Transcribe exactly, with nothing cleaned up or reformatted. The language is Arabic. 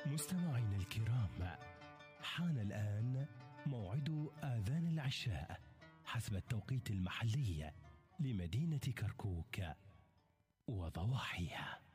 مستمعينا الكرام، حان الآن موعد آذان العشاء حسب التوقيت المحلي لمدينة كركوك وضواحيها.